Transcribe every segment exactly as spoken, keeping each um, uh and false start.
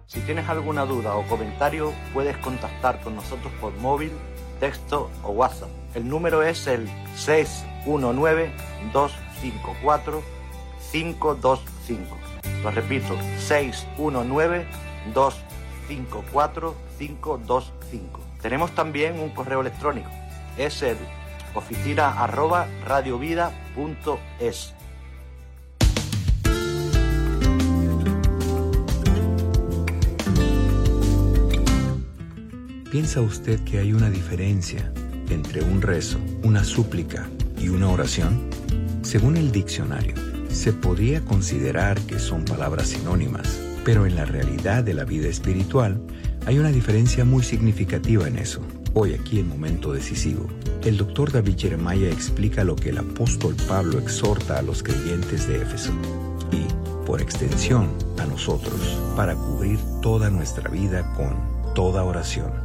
Si tienes alguna duda o comentario, puedes contactar con nosotros por móvil, texto o WhatsApp. El número es el seis uno nueve, dos cinco cuatro, cinco dos cinco. Lo repito, seis uno nueve, dos cinco cuatro, cinco dos cinco. Tenemos también un correo electrónico. Es el oficina arroba radiovida punto es. ¿Piensa usted que hay una diferencia entre un rezo, una súplica y una oración? Según el diccionario, se podría considerar que son palabras sinónimas, pero en la realidad de la vida espiritual hay una diferencia muy significativa en eso. Hoy aquí en Momento Decisivo, el doctor David Jeremiah explica lo que el apóstol Pablo exhorta a los creyentes de Éfeso y, por extensión, a nosotros, para cubrir toda nuestra vida con toda oración.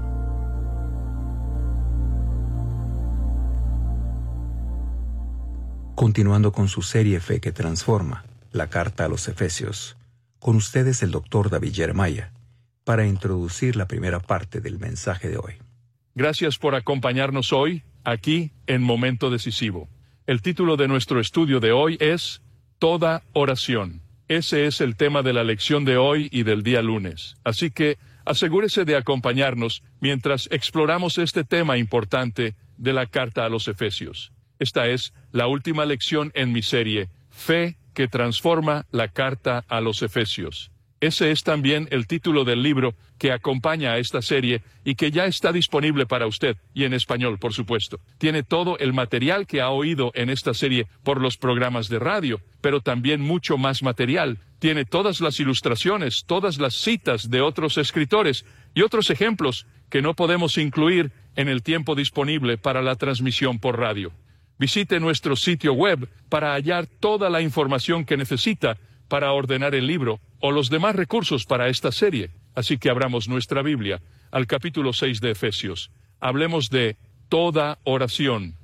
Continuando con su serie Fe que Transforma, la carta a los Efesios, con ustedes el doctor David Jeremiah, para introducir la primera parte del mensaje de hoy. Gracias por acompañarnos hoy, aquí en Momento Decisivo. El título de nuestro estudio de hoy es Toda Oración. Ese es el tema de la lección de hoy y del día lunes. Así que asegúrese de acompañarnos mientras exploramos este tema importante de la carta a los Efesios. Esta es la última lección en mi serie, Fe que Transforma, la carta a los Efesios. Ese es también el título del libro que acompaña a esta serie y que ya está disponible para usted, y en español, por supuesto. Tiene todo el material que ha oído en esta serie por los programas de radio, pero también mucho más material. Tiene todas las ilustraciones, todas las citas de otros escritores y otros ejemplos que no podemos incluir en el tiempo disponible para la transmisión por radio. Visite nuestro sitio web para hallar toda la información que necesita para ordenar el libro o los demás recursos para esta serie. Así que abramos nuestra Biblia al capítulo seis de Efesios. Hablemos de toda oración.